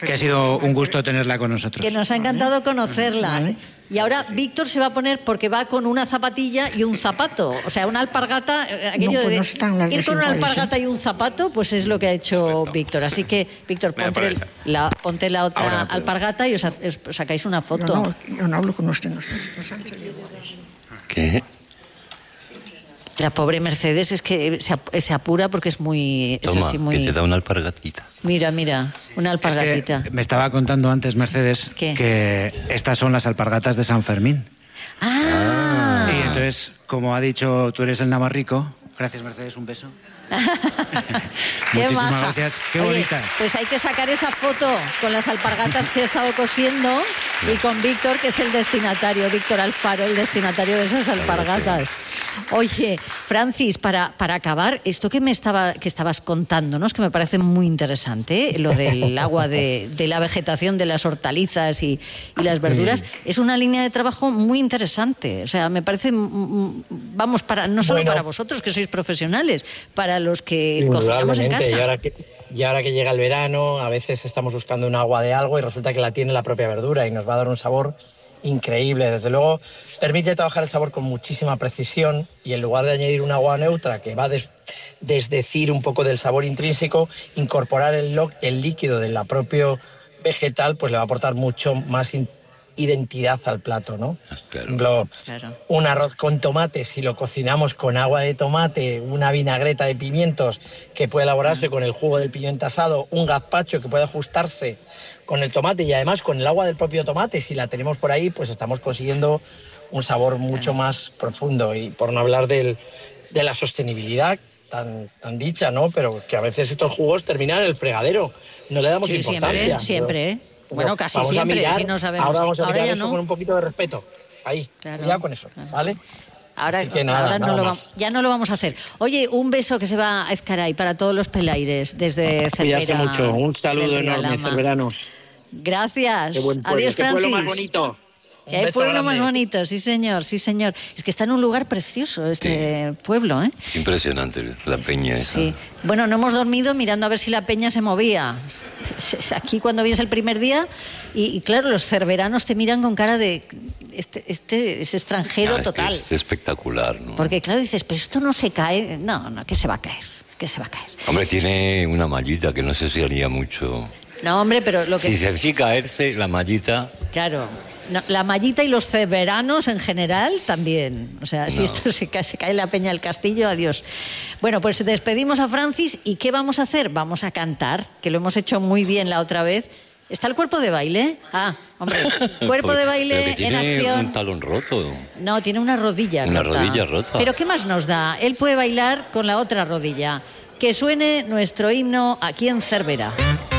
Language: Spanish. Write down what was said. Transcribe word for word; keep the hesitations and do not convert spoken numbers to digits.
que ha sido un gusto tenerla con nosotros. Que nos ha encantado conocerla. ¿Vale? Y ahora Víctor se va a poner, porque va con una zapatilla y un zapato. O sea, una alpargata, aquello no, pues no de ir con una alpargata y un zapato, pues es lo que ha hecho Perfecto. Víctor. Así que, Víctor, ponte, el, la, ponte la otra ahora, alpargata y os, os sacáis una foto. Yo no, yo no hablo con usted. No, ¿Qué? La pobre Mercedes es que se, se apura porque es muy... Toma, es así muy... que te da una alpargatita. Mira, mira, una alpargatita. Es que me estaba contando antes, Mercedes, ¿Qué? que estas son las alpargatas de San Fermín. Ah. Y entonces, como ha dicho, tú eres el navarrico. Gracias, Mercedes, un beso. Muchísimas maja. gracias. Qué Oye, bonita. Pues hay que sacar esa foto con las alpargatas que he estado cosiendo y con Víctor, que es el destinatario, Víctor Alfaro, el destinatario de esas alpargatas. Oye, Francis, para, para acabar, esto que me estaba que estabas contándonos, que me parece muy interesante, ¿eh? Lo del agua de, de la vegetación, de las hortalizas y, y las verduras, sí. Es una línea de trabajo muy interesante. O sea, me parece, vamos, para no solo bueno. para vosotros, que sois profesionales, para los que cocinamos en casa. Y ahora, que, y ahora que llega el verano, a veces estamos buscando un agua de algo y resulta que la tiene la propia verdura y nos va a dar un sabor increíble. Desde luego, permite trabajar el sabor con muchísima precisión y en lugar de añadir un agua neutra que va a des, desdecir un poco del sabor intrínseco, incorporar el, lo, el líquido del propio vegetal, pues le va a aportar mucho más in, identidad al plato, ¿no? Claro. Por ejemplo, claro. Un arroz con tomate, si lo cocinamos con agua de tomate, una vinagreta de pimientos que puede elaborarse mm. con el jugo del pimiento asado, un gazpacho que puede ajustarse con el tomate y además con el agua del propio tomate, si la tenemos por ahí, pues estamos consiguiendo un sabor mucho claro. más profundo. Y por no hablar del, de la sostenibilidad tan, tan dicha, ¿no? Pero que a veces estos jugos terminan en el fregadero, no le damos sí, importancia. Siempre, siempre, ¿eh? Bueno, casi vamos siempre, mirar, si no sabemos. Ahora vamos a mirar ahora eso no. con un poquito de respeto. Ahí, claro, cuidado con eso, claro. ¿Vale? Ahora, nada, ahora no nada lo vamos, ya no lo vamos a hacer. Oye, un beso que se va a Ezcaray para todos los pelaires desde Cervera. Cuídate mucho, un saludo enorme, cerveranos. Gracias. Qué buen pueblo. Adiós, Qué Francis. pueblo más bonito. Y hay pueblo grande. Más bonito, sí señor, sí señor. Es que está en un lugar precioso este sí. pueblo, ¿eh? Es impresionante la peña esa. Sí. Bueno, no hemos dormido mirando a ver si la peña se movía. Aquí cuando vienes el primer día y, y claro, los cerveranos te miran con cara de este, este es extranjero ah, es total. Que es espectacular, ¿no? Porque claro, dices, pero esto no se cae. No, no, que se va a caer, que se va a caer. Hombre, tiene una mallita que no sé si haría mucho. No, hombre, pero lo que... Si se decide caerse, la mallita... Claro. No, la mallita y los cerveranos en general también. O sea, no. Si esto se cae, se cae la peña del castillo, adiós. Bueno, pues despedimos a Francis. ¿Y qué vamos a hacer? Vamos a cantar, que lo hemos hecho muy bien la otra vez. ¿Está el cuerpo de baile? Ah, hombre, cuerpo de baile Pero que tiene en acción. Un talón roto. No, tiene una rodilla una rota. Una rodilla rota. Pero ¿qué más nos da? Él puede bailar con la otra rodilla. Que suene nuestro himno aquí en Cervera.